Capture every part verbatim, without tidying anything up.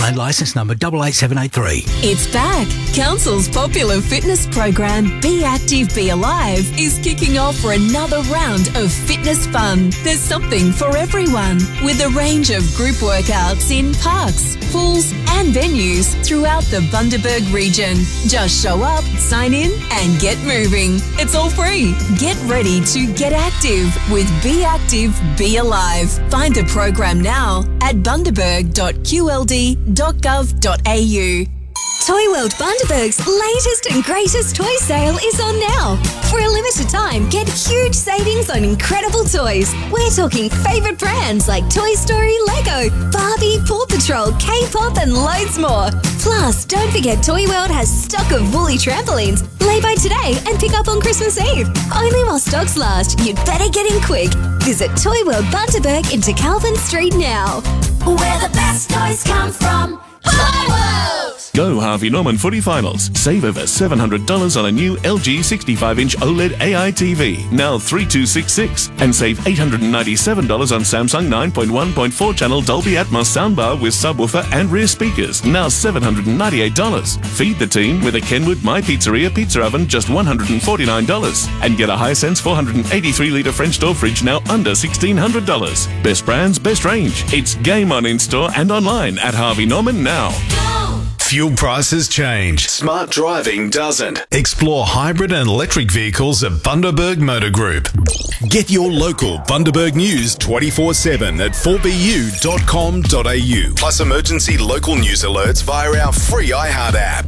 Queensland licence number eight eight seven eight three. It's back. Council's popular fitness program, Be Active, Be Alive, is kicking off for another round of fitness fun. There's something for everyone, with a range of group workouts in parks, pools and venues throughout the Bundaberg region. Just show up, sign in and get moving. It's all free. Get ready to get active with Be Active, Be Alive. Find the program now at bundaberg dot q l d dot gov dot a u. Toy World Bundaberg's latest and greatest toy sale is on now. For a limited time, get huge savings on incredible toys. We're talking favourite brands like Toy Story, Lego, Barbie, Paw Patrol, K-pop and loads more. Plus, don't forget Toy World has stock of woolly trampolines. Lay by today and pick up on Christmas Eve. Only while stocks last, you'd better get in quick. Visit Toy World Bundaberg into Calvin Street now. Where the best toys come from. Toy World! Go Harvey Norman Footy Finals. Save over seven hundred dollars on a new L G sixty-five inch OLED A I T V, now three two six six. And save eight hundred ninety-seven dollars on Samsung nine point one point four channel Dolby Atmos soundbar with subwoofer and rear speakers, now seven hundred ninety-eight dollars. Feed the team with a Kenwood My Pizzeria pizza oven, just one hundred forty-nine dollars. And get a Hisense four hundred eighty-three litre French door fridge, now under sixteen hundred dollars. Best brands, best range. It's game on in-store and online at Harvey Norman now. Fuel prices change. Smart driving doesn't. Explore hybrid and electric vehicles at Bundaberg Motor Group. Get your local Bundaberg news twenty-four seven at four b u dot com dot a u. Plus emergency local news alerts via our free iHeart app.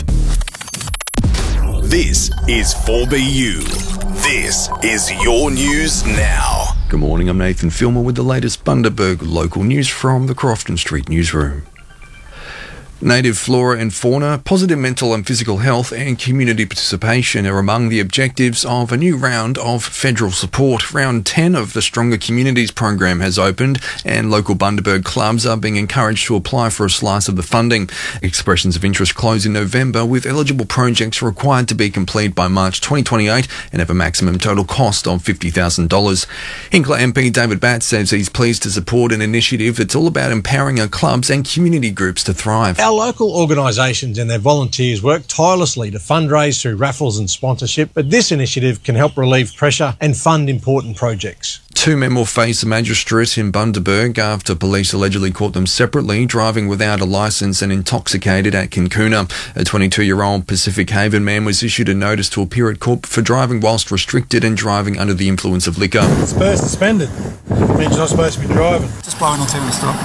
This is four B U. This is your news now. Good morning, I'm Nathan Filmer with the latest Bundaberg local news from the Crofton Street newsroom. Native flora and fauna, positive mental and physical health and community participation are among the objectives of a new round of federal support. Round ten of the Stronger Communities program has opened and local Bundaberg clubs are being encouraged to apply for a slice of the funding. Expressions of interest close in November, with eligible projects required to be complete by March twenty twenty-eight and have a maximum total cost of fifty thousand dollars. Hinkler M P David Batts says he's pleased to support an initiative that's all about empowering our clubs and community groups to thrive. Our local organisations and their volunteers work tirelessly to fundraise through raffles and sponsorship, but this initiative can help relieve pressure and fund important projects. Two men will face a magistrate in Bundaberg after police allegedly caught them separately driving without a licence and intoxicated at Kinkuna. A twenty-two-year-old Pacific Haven man was issued a notice to appear at court for driving whilst restricted and driving under the influence of liquor. It's first suspended. It means you're not supposed to be driving. Just blowing on two to stop.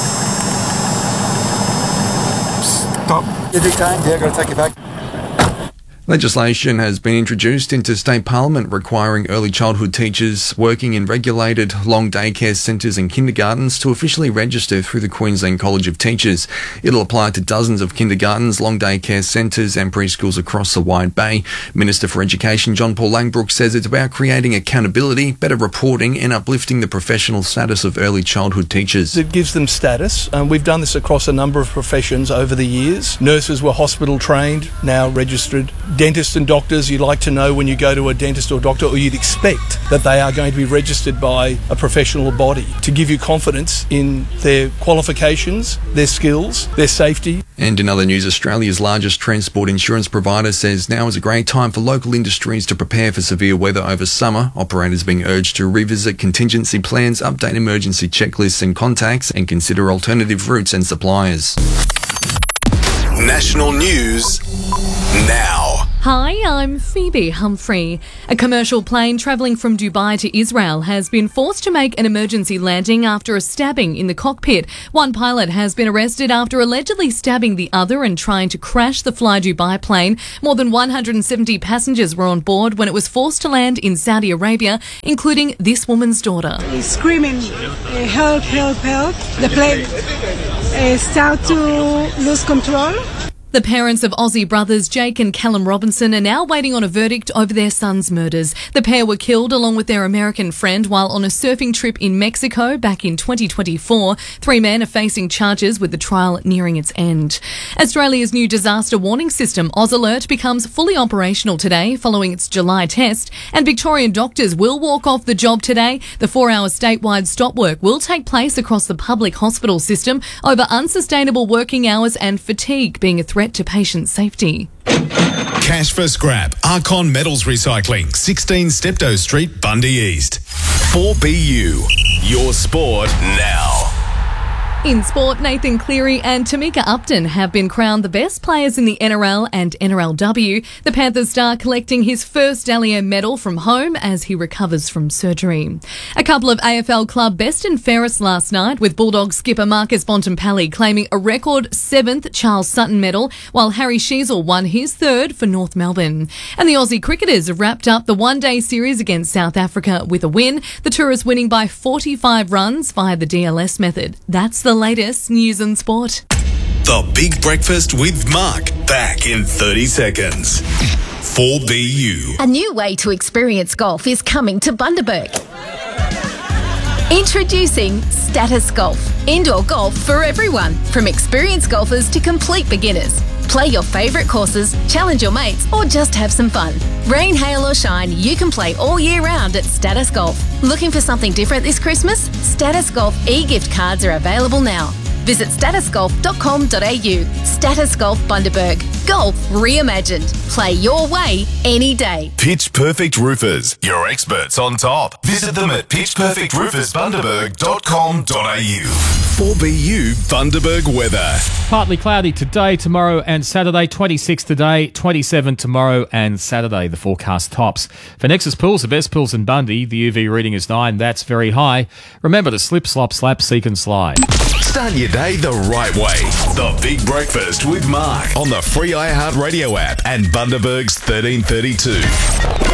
Stop. You dictate? Yeah, I've got to take you back. Legislation has been introduced into State Parliament requiring early childhood teachers working in regulated long daycare centres and kindergartens to officially register through the Queensland College of Teachers. It'll apply to dozens of kindergartens, long daycare centres and preschools across the Wide Bay. Minister for Education John Paul Langbroek says it's about creating accountability, better reporting and uplifting the professional status of early childhood teachers. It gives them status. Um, we've done this across a number of professions over the years. Nurses were hospital trained, now registered. Dentists and doctors, you'd like to know when you go to a dentist or doctor, or you'd expect that they are going to be registered by a professional body to give you confidence in their qualifications, their skills, their safety. And in other news, Australia's largest transport insurance provider says now is a great time for local industries to prepare for severe weather over summer. Operators being urged to revisit contingency plans, update emergency checklists and contacts, and consider alternative routes and suppliers. National news now. Hi, I'm Phoebe Humphrey. A commercial plane travelling from Dubai to Israel has been forced to make an emergency landing after a stabbing in the cockpit. One pilot has been arrested after allegedly stabbing the other and trying to crash the Fly Dubai plane. More than one hundred seventy passengers were on board when it was forced to land in Saudi Arabia, including this woman's daughter. He's screaming, help, help, help. The plane uh, started to lose control. The parents of Aussie brothers Jake and Callum Robinson are now waiting on a verdict over their son's murders. The pair were killed along with their American friend while on a surfing trip in Mexico back in twenty twenty-four. Three men are facing charges with the trial nearing its end. Australia's new disaster warning system, Oz Alert, becomes fully operational today following its July test, and Victorian doctors will walk off the job today. The four-hour statewide stop work will take place across the public hospital system over unsustainable working hours and fatigue being a threat to patient safety. Cash for scrap. Archon Metals Recycling, sixteen Steptoe Street, Bundy East. four B U. Your sport now. In sport, Nathan Cleary and Tamika Upton have been crowned the best players in the N R L and N R L W. The Panthers star collecting his first Dally M medal from home as he recovers from surgery. A couple of A F L club best and fairest last night, with Bulldogs skipper Marcus Bontempelli claiming a record seventh Charles Sutton medal, while Harry Sheezel won his third for North Melbourne. And the Aussie cricketers have wrapped up the one-day series against South Africa with a win, the Tourists winning by forty-five runs via the D L S method. That's the latest news and sport. The Big Breakfast with Mark, back in thirty seconds. four B U. A new way to experience golf is coming to Bundaberg. Introducing Status Golf. Indoor golf for everyone, from experienced golfers to complete beginners. Play your favourite courses, challenge your mates, or just have some fun. Rain, hail or shine, you can play all year round at Status Golf. Looking for something different this Christmas? Status Golf e-gift cards are available now. Visit status golf dot com dot a u. Status Golf Bundaberg. Golf reimagined. Play your way any day. Pitch Perfect Roofers, your experts on top. Visit them at pitch perfect roofers bundaberg dot com dot a u. four B U Bundaberg weather. Partly cloudy today, tomorrow and Saturday. twenty-six today, twenty-seven tomorrow and Saturday, the forecast tops. For Nexus Pools, the best pools in Bundy, the U V reading is nine. That's very high. Remember to slip, slop, slap, seek and slide. Start your day the right way. The Big Breakfast with Mark on the free iHeartRadio app and Bundaberg's thirteen thirty-two.